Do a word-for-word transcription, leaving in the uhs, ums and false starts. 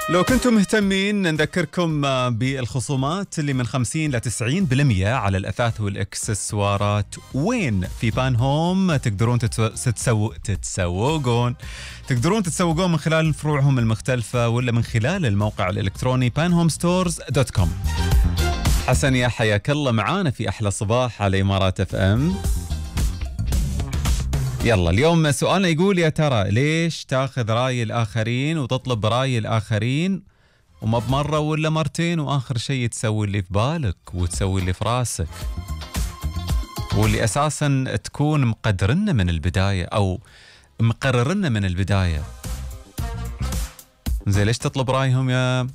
لو كنتم مهتمين نذكركم بالخصومات اللي من خمسين إلى تسعين بالمئة على الأثاث والإكسسوارات. وين؟ في بان هوم تقدرون تتسو... تتسوقون تقدرون تتسوقون من خلال فروعهم المختلفة ولا من خلال الموقع الإلكتروني بان هوم ستورز دوت كوم. حسن يا حياك الله معانا في أحلى صباح على إمارات اف ام. يلا اليوم سؤالنا يقول يا ترى ليش تاخذ رأي الآخرين وتطلب رأي الآخرين وما بمرة ولا مرتين وآخر شيء تسوي اللي في بالك وتسوي اللي في راسك واللي أساسا تكون مقدرنا من البداية أو مقررنا من البداية. زي ليش تطلب رأيهم يا